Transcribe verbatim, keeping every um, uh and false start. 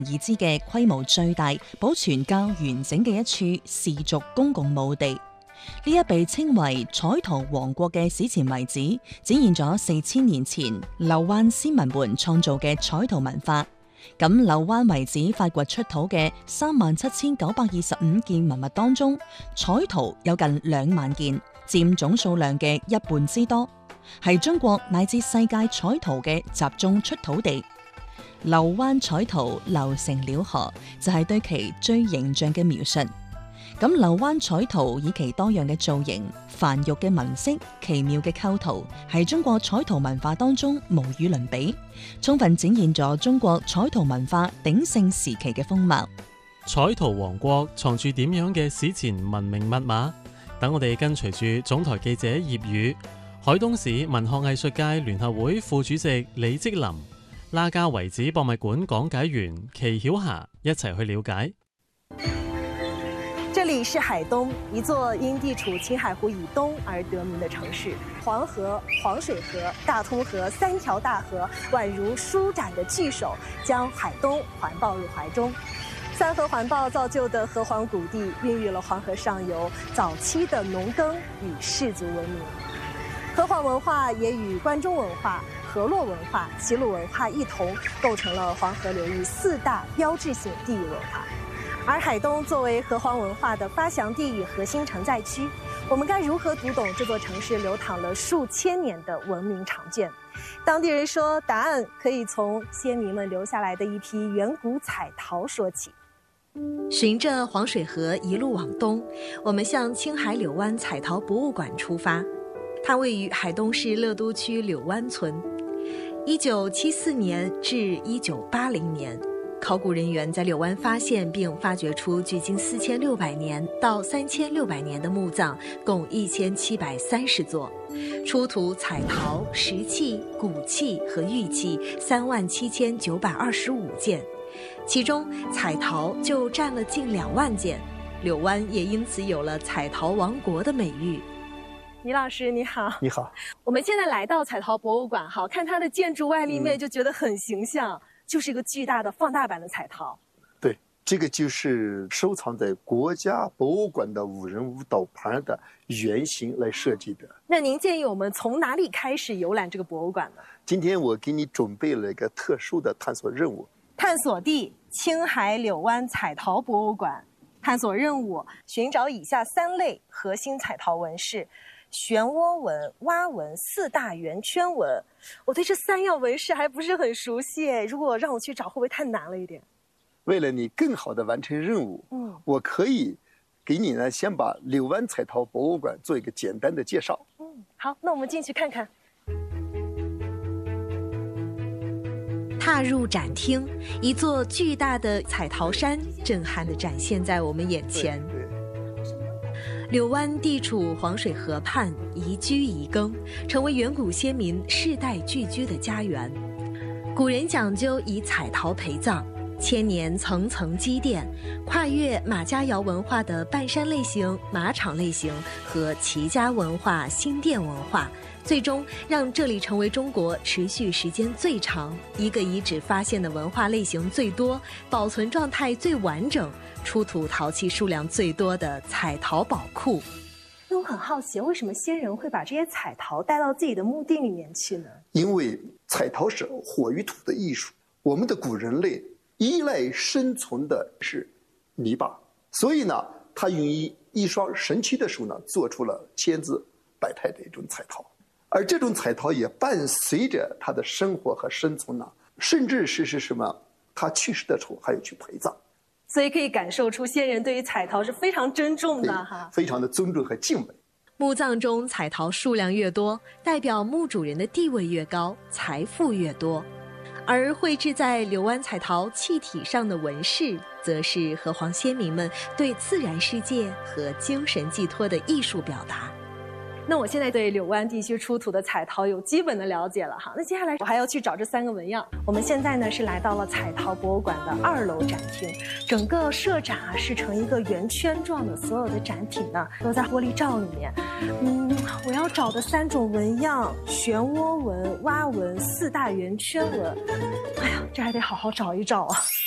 已知嘅規模最大、保存較完整嘅一處氏族公共墓地。呢一被稱為彩陶王國嘅史前遺址，展現咗四千年前流灣先民們創造嘅彩陶文化。咁流灣遺址發掘出土嘅三萬七千九百二十五件文物當中，彩陶有近兩萬件，佔總數量嘅一半之多，係中國乃至世界彩陶嘅集中出土地。流灣彩陶流成了河，就係對其最形象嘅描述。咁流灣彩陶以其多樣嘅造型、繁育嘅紋飾、奇妙嘅構圖，係中國彩陶文化當中無與倫比，充分展現咗中國彩陶文化鼎盛時期嘅風貌。 彩陶王國藏住點樣嘅史前文明密碼？等我哋跟隨住總台記者葉宇、海東市文學藝術界聯合會副主席李積林、拉家遺址博物館講解員祁曉霞一齊去了解。 這裡是海東，一座因地處青海湖以東而得名的城市。黃河、黃水河、大通河三條大河宛如舒展的巨手，將海東環抱入懷中。三河環抱造就的河湟谷地，孕育了黃河上游早期的農耕與氏族文明。河湟文化也與關中文化、河洛文化、齊魯文化一同，構成了黃河流域四大標誌性地域文化。而海東作為河湟文化的發祥地與核心承載區，我們該如何讀懂這座城市流淌了數千年的文明長卷？當地人說，答案可以從先民們留下來的一批遠古彩陶說起。循着黃水河一路往東，我們向青海柳灣彩陶博物館出發。它位於海東市樂都區柳灣村。一九七四年至一九八零年。考古人員在柳灣發現並發掘出距今四千六百年到三千六百年的墓葬，共一千七百三十座，出土彩陶、石器、骨器和玉器三萬七千九百二十五件，其中彩陶就佔了近兩萬件。柳灣也因此有了彩陶王國的美譽。倪老師你好。 你好。 我們現在來到彩陶博物館，好看它的建築外立面就覺得很形象。嗯，就是一個巨大的放大版的彩陶。 對，這個就是收藏在國家博物館的五人舞蹈盤的原型來設計的。 那您建議我們從哪裡開始遊覽這個博物館呢？ 今天我給你準備了一個特殊的探索任務。 探索地：青海柳灣彩陶博物館。探索任務：尋找以下三類核心彩陶紋飾。漩渦紋、蛙紋、四大圓圈紋，我對這三樣紋飾還不是很熟悉，如果讓我去找，會不會太難了一點？ 為了你更好的完成任務，嗯，我可以給你呢，先把柳灣彩陶博物館做一個簡單的介紹。 嗯，好，那我們進去看看。踏入展廳，一座巨大的彩陶山震撼地展現在我們眼前。柳灣地處黃水河畔，宜居宜耕，成為遠古先民世代聚居的家園。古人講究以彩陶陪葬，千年層層積澱，跨越馬家窯文化的半山類型、馬場類型和齊家文化、新店文化，最終讓這裡成為中國持續時間最長、一個遺址發現的文化類型最多、保存狀態最完整、出土陶器數量最多的彩陶寶庫。那我很好奇，為什麼先人會把這些彩陶帶到自己的墓地裡面去呢？ 因為彩陶是火與土的藝術，我們的古人類依賴生存的是泥巴，所以呢，他用一一雙神奇的手呢，做出了千姿百態的一種彩陶，而這種彩陶也伴隨着他的生活和生存呢，甚至是是什麼，他去世的時候還有去陪葬。 所以可以感受出先人對於彩陶是非常珍重的哈， 非常的尊重和敬畏。 墓葬中彩陶數量越多，代表墓主人的地位越高，財富越多。而繪製在柳灣彩陶器體上的紋飾，則是河湟先民們對自然世界和精神寄託的藝術表達。那我現在對柳灣地區出土的彩陶有基本的了解了哈，那接下來我還要去找這三個紋樣。我們現在呢是來到了彩陶博物館的二樓展廳，整個設展啊是成一個圓圈狀的，所有的展品呢都在玻璃罩裡面。嗯，我要找的三種紋樣：漩渦紋、蛙紋、四大圓圈紋。哎呀，這還得好好找一找啊。